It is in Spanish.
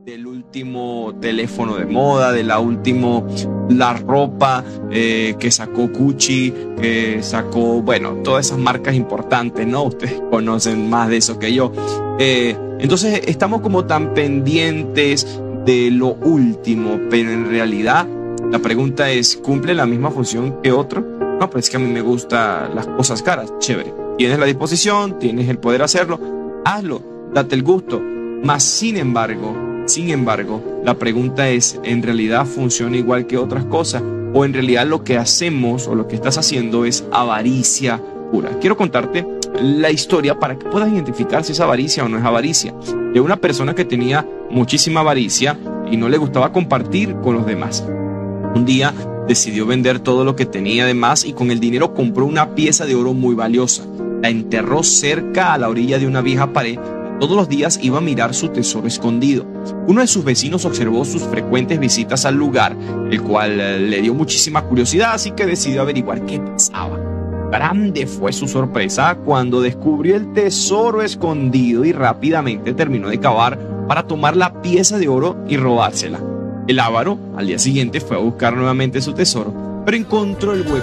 del último teléfono de moda, la ropa que sacó Gucci, que sacó, bueno, todas esas marcas importantes, ¿no? Ustedes conocen más de eso que yo. Entonces estamos como tan pendientes de lo último, pero en realidad la pregunta es, ¿cumple la misma función que otro? No, pues es que a mí me gustan las cosas caras, chévere. Tienes la disposición, tienes el poder hacerlo, hazlo, date el gusto. Mas, sin embargo, la pregunta es, ¿en realidad funciona igual que otras cosas? ¿O en realidad lo que hacemos o lo que estás haciendo es avaricia pura? Quiero contarte la historia para que puedas identificar si es avaricia o no es avaricia. De una persona que tenía muchísima avaricia y no le gustaba compartir con los demás. Un día decidió vender todo lo que tenía de más y con el dinero compró una pieza de oro muy valiosa. La enterró cerca a la orilla de una vieja pared. Todos los días iba a mirar su tesoro escondido. Uno de sus vecinos observó sus frecuentes visitas al lugar, el cual le dio muchísima curiosidad, así que decidió averiguar qué pasaba. Grande fue su sorpresa cuando descubrió el tesoro escondido y rápidamente terminó de cavar para tomar la pieza de oro y robársela. El avaro al día siguiente fue a buscar nuevamente su tesoro, pero encontró el hueco